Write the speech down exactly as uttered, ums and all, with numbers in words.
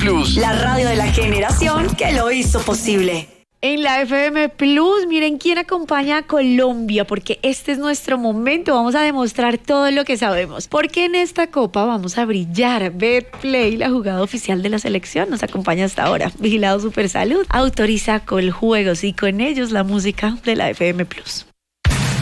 Plus. La radio de la generación que lo hizo posible. En la F M Plus, miren quién acompaña a Colombia, porque este es nuestro momento. Vamos a demostrar todo lo que sabemos, porque en esta copa vamos a brillar. Betplay, la jugada oficial de la selección, nos acompaña hasta ahora. Vigilado Supersalud autoriza Coljuegos y con ellos la música de la F M Plus.